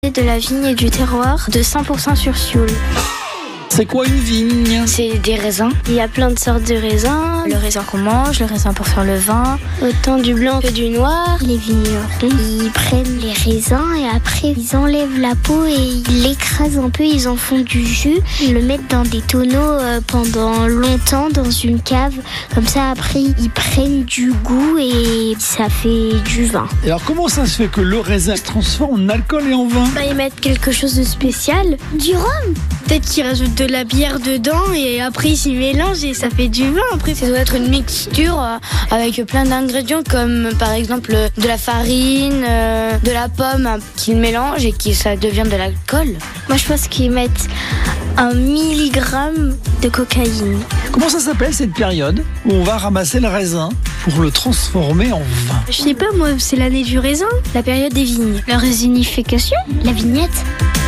De la vigne et du terroir de 100% sur Sioule. C'est quoi une vigne ? C'est des raisins. Il y a plein de sortes de raisins. Le raisin qu'on mange, le raisin pour faire le vin. Autant du blanc que du noir. Les vignerons, ils prennent les raisins et après ils enlèvent la peau et ils l'écrasent un peu. Ils en font du jus. Ils le mettent dans des tonneaux pendant longtemps dans une cave. Comme ça après ils prennent du goût et ça fait du vin. Et alors comment ça se fait que le raisin se transforme en alcool et en vin ? Ils mettent quelque chose de spécial. Du rhum. Peut-être qu'ils rajoutent de la bière dedans et après ils s'y mélangent et ça fait du vin. Après ça doit être une mixture avec plein d'ingrédients comme par exemple de la farine, de la pomme qu'ils mélangent et ça devient de l'alcool. Moi je pense qu'ils mettent 1 milligramme de cocaïne. Comment ça s'appelle cette période où on va ramasser le raisin pour le transformer en vin ? Je sais pas moi, c'est l'année du raisin, la période des vignes. La résinification, la vignette.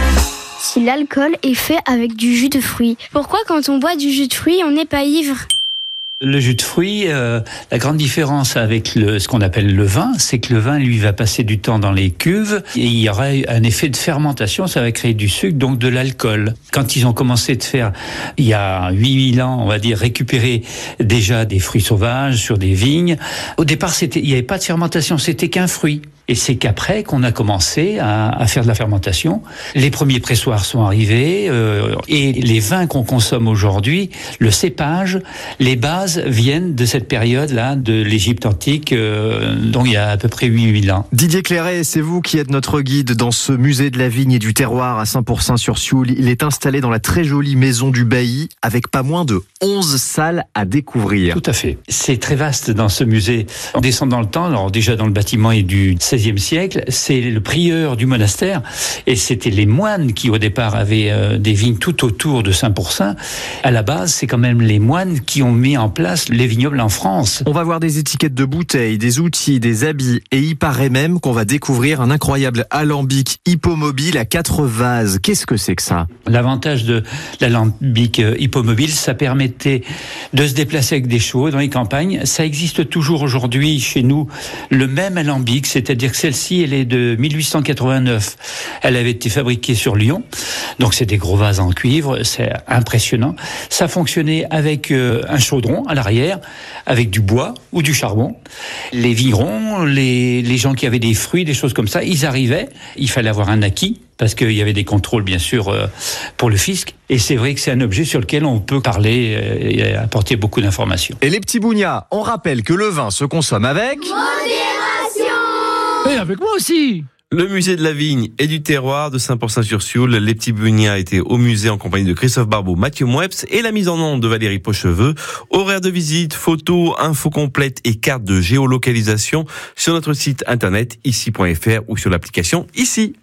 Si l'alcool est fait avec du jus de fruits. Pourquoi quand on boit du jus de fruits, on n'est pas ivre ? Le jus de fruits, la grande différence avec ce qu'on appelle le vin, c'est que le vin, lui, va passer du temps dans les cuves et il y aura un effet de fermentation, ça va créer du sucre, donc de l'alcool. Quand ils ont commencé de faire, il y a 8000 ans, on va dire, récupérer déjà des fruits sauvages sur des vignes, au départ, il n'y avait pas de fermentation, c'était qu'un fruit. Et c'est qu'après qu'on a commencé à faire de la fermentation. Les premiers pressoirs sont arrivés et les vins qu'on consomme aujourd'hui, le cépage, les bases viennent de cette période-là, de l'Égypte antique, donc il y a à peu près 8000 ans. Didier Clairet, c'est vous qui êtes notre guide dans ce musée de la vigne et du terroir à Saint-Pourçain sur Sioule. Il est installé dans la très jolie maison du bailli avec pas moins de 11 salles à découvrir. Tout à fait. C'est très vaste dans ce musée. On descend dans le temps, alors déjà dans le bâtiment est du XVIe siècle, c'est le prieur du monastère et c'était les moines qui au départ avaient des vignes tout autour de Saint-Pourçain. À la base, c'est quand même les moines qui ont mis en place les vignobles en France. On va voir des étiquettes de bouteilles, des outils, des habits et il paraît même qu'on va découvrir un incroyable alambic hippomobile à 4 vases. Qu'est-ce que c'est que ça ? L'avantage de l'alambic hippomobile, ça permettait de se déplacer avec des chevaux dans les campagnes. Ça existe toujours aujourd'hui chez nous, le même alambic, c'est-à-dire que celle-ci, elle est de 1889. Elle avait été fabriquée sur Lyon. Donc c'est des gros vases en cuivre, c'est impressionnant. Ça fonctionnait avec un chaudron à l'arrière, avec du bois ou du charbon. Les vignerons, les gens qui avaient des fruits, des choses comme ça, ils arrivaient, il fallait avoir un acquis, parce qu'il y avait des contrôles bien sûr pour le fisc. Et c'est vrai que c'est un objet sur lequel on peut parler et apporter beaucoup d'informations. Et les petits bougnats, on rappelle que le vin se consomme avec... Et avec moi aussi. Le musée de la vigne et du terroir de Saint-Pourçain-sur-Sioule. Les petits bougnats étaient au musée en compagnie de Christophe Barbeau, Mathieu Moueps et la mise en onde de Valérie Pocheveux. Horaire de visite, photos, infos complètes et cartes de géolocalisation sur notre site internet ici.fr ou sur l'application ici.